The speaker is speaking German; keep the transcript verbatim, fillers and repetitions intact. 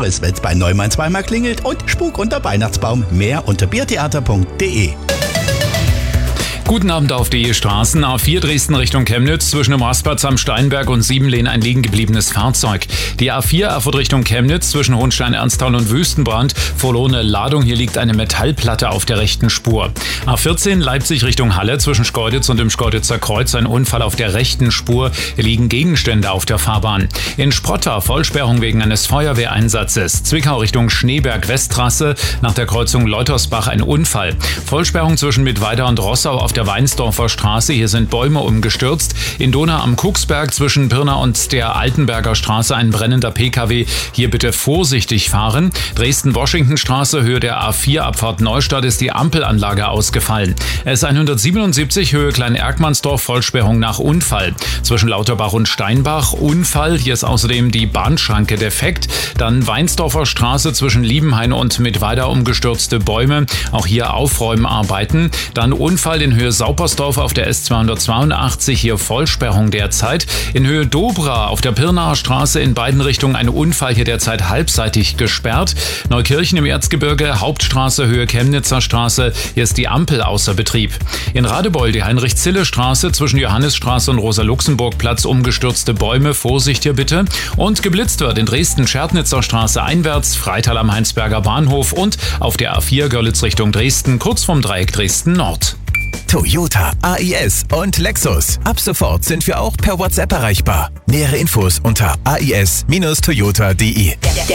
Besonderes, wenn's bei Neumann zweimal klingelt und Spuk unter Weihnachtsbaum. Mehr unter biertheater punkt de. Guten Abend auf die Straßen. A vier Dresden Richtung Chemnitz, zwischen dem Rastplatz am Steinberg und Siebenlehn ein liegen gebliebenes Fahrzeug. Die A vier Erfurt Richtung Chemnitz, zwischen Hohenstein-Ernsthal und Wüstenbrand, verlorene Ladung. Hier liegt eine Metallplatte auf der rechten Spur. A vierzehn Leipzig Richtung Halle, zwischen Schkeuditz und dem Schkeuditzer Kreuz ein Unfall auf der rechten Spur. Hier liegen Gegenstände auf der Fahrbahn. In Sprotta Vollsperrung wegen eines Feuerwehreinsatzes. Zwickau Richtung Schneeberg-Westtrasse, nach der Kreuzung Leutersbach ein Unfall. Vollsperrung zwischen Mittweida und Rossau auf der Weinsdorfer Straße. Hier sind Bäume umgestürzt. In Donau am Kucksberg zwischen Pirna und der Altenberger Straße ein brennender P K W. Hier bitte vorsichtig fahren. Dresden-Washington-Straße, Höhe der A vier, Abfahrt Neustadt, ist die Ampelanlage ausgefallen. S hundertsiebenundsiebzig, Höhe Klein-Erkmannsdorf, Vollsperrung nach Unfall. Zwischen Lauterbach und Steinbach Unfall. Hier ist außerdem die Bahnschranke defekt. Dann Weinsdorfer Straße zwischen Liebenhain und Mittweida umgestürzte Bäume. Auch hier Aufräumarbeiten. Dann Unfall in Höhe Saupersdorf auf der S zweihundertzweiundachtzig, hier Vollsperrung derzeit. In Höhe Dobra auf der Pirnaer Straße in beiden Richtungen ein Unfall, hier derzeit halbseitig gesperrt. Neukirchen im Erzgebirge, Hauptstraße, Höhe Chemnitzer Straße, hier ist die Ampel außer Betrieb. In Radebeul die Heinrich-Zille-Straße zwischen Johannisstraße und Rosa-Luxemburg-Platz, umgestürzte Bäume, Vorsicht hier bitte. Und geblitzt wird in Dresden-Scherdnitzer Straße einwärts, Freital am Heinsberger Bahnhof und auf der A vier Görlitz Richtung Dresden, kurz vom Dreieck Dresden Nord. Toyota, A I S und Lexus. Ab sofort sind wir auch per WhatsApp erreichbar. Nähere Infos unter a i s Bindestrich toyota punkt de.